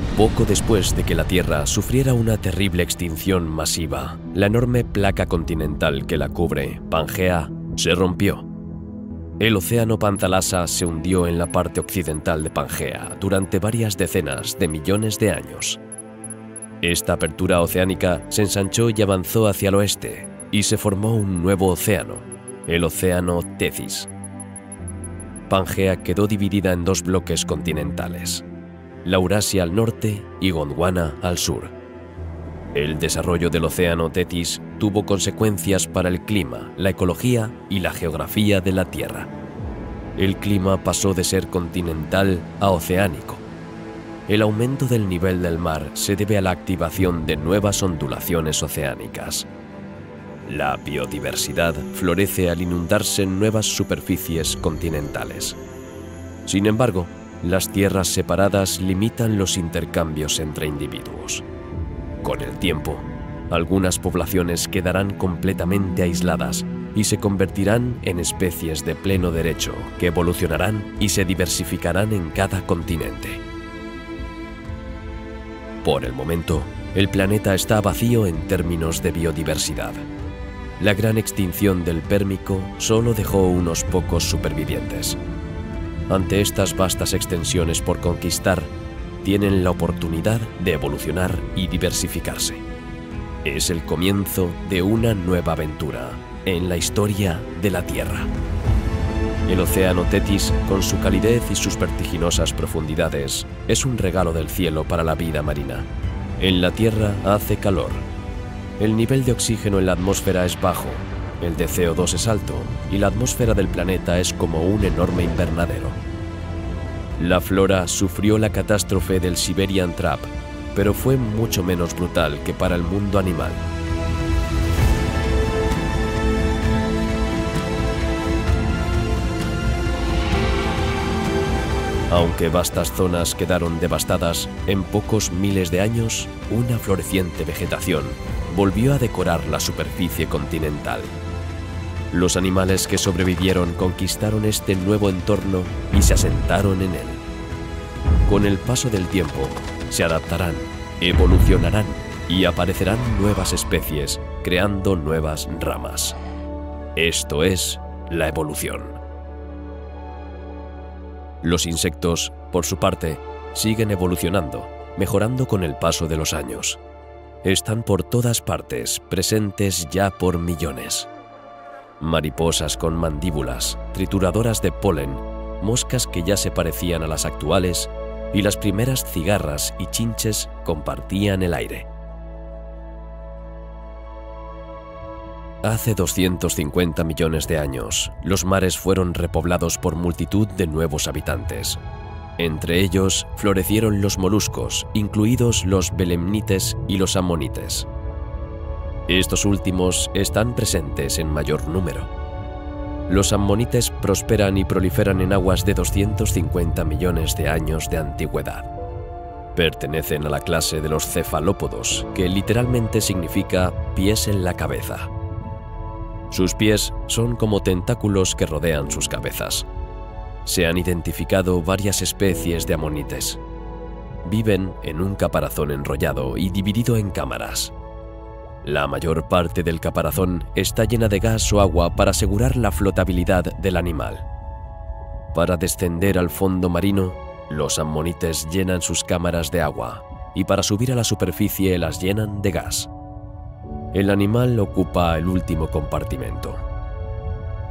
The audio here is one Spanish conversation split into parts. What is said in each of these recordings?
Poco después de que la Tierra sufriera una terrible extinción masiva, la enorme placa continental que la cubre, Pangea, se rompió. El océano Panthalassa se hundió en la parte occidental de Pangea durante varias decenas de millones de años. Esta apertura oceánica se ensanchó y avanzó hacia el oeste, y se formó un nuevo océano, el océano Tethys. Pangea quedó dividida en dos bloques continentales, la Eurasia al norte y Gondwana al sur. El desarrollo del océano Tethys tuvo consecuencias para el clima, la ecología y la geografía de la Tierra. El clima pasó de ser continental a oceánico. El aumento del nivel del mar se debe a la activación de nuevas ondulaciones oceánicas. La biodiversidad florece al inundarse nuevas superficies continentales. Sin embargo, las tierras separadas limitan los intercambios entre individuos. Con el tiempo, algunas poblaciones quedarán completamente aisladas y se convertirán en especies de pleno derecho que evolucionarán y se diversificarán en cada continente. Por el momento, el planeta está vacío en términos de biodiversidad. La gran extinción del Pérmico solo dejó unos pocos supervivientes. Ante estas vastas extensiones por conquistar, tienen la oportunidad de evolucionar y diversificarse. Es el comienzo de una nueva aventura en la historia de la Tierra. El océano Tethys, con su calidez y sus vertiginosas profundidades, es un regalo del cielo para la vida marina. En la Tierra hace calor. El nivel de oxígeno en la atmósfera es bajo, el de CO2 es alto y la atmósfera del planeta es como un enorme invernadero. La flora sufrió la catástrofe del Siberian Trap, pero fue mucho menos brutal que para el mundo animal. Aunque vastas zonas quedaron devastadas, en pocos miles de años, una floreciente vegetación volvió a decorar la superficie continental. Los animales que sobrevivieron conquistaron este nuevo entorno y se asentaron en él. Con el paso del tiempo, se adaptarán, evolucionarán y aparecerán nuevas especies, creando nuevas ramas. Esto es la evolución. Los insectos, por su parte, siguen evolucionando, mejorando con el paso de los años. Están por todas partes, presentes ya por millones. Mariposas con mandíbulas, trituradoras de polen, moscas que ya se parecían a las actuales, y las primeras cigarras y chinches compartían el aire. Hace 250 millones de años, los mares fueron repoblados por multitud de nuevos habitantes. Entre ellos, florecieron los moluscos, incluidos los belemnites y los ammonites. Estos últimos están presentes en mayor número. Los ammonites prosperan y proliferan en aguas de 250 millones de años de antigüedad. Pertenecen a la clase de los cefalópodos, que literalmente significa pies en la cabeza. Sus pies son como tentáculos que rodean sus cabezas. Se han identificado varias especies de ammonites. Viven en un caparazón enrollado y dividido en cámaras. La mayor parte del caparazón está llena de gas o agua para asegurar la flotabilidad del animal. Para descender al fondo marino, los ammonites llenan sus cámaras de agua y para subir a la superficie las llenan de gas. El animal ocupa el último compartimento.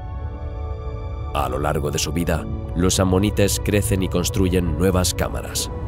A lo largo de su vida, los ammonites crecen y construyen nuevas cámaras.